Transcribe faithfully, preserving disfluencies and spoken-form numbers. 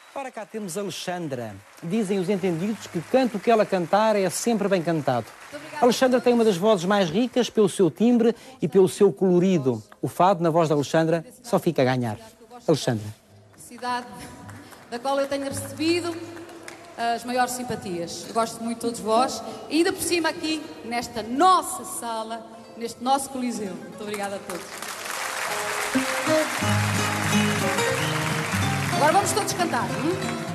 Ora, cá temos Alexandra. Dizem os entendidos que canto o que ela cantar é sempre bem cantado. Alexandra tem uma das vozes mais ricas pelo seu timbre e pelo seu colorido. O fado, na voz de Alexandra, só fica a ganhar. Alexandra. Cidade da qual eu tenho recebido as maiores simpatias. Eu gosto muito de todos vós. E ainda por cima aqui, nesta nossa sala, neste nosso coliseu. Muito obrigada a todos. Agora vamos todos cantar. Hein?